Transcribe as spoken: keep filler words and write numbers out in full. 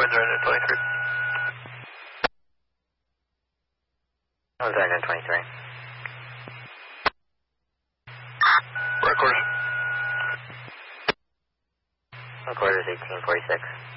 Zone twenty-three. One Zone twenty-three. Right quarters. One quarters eighteen forty-six.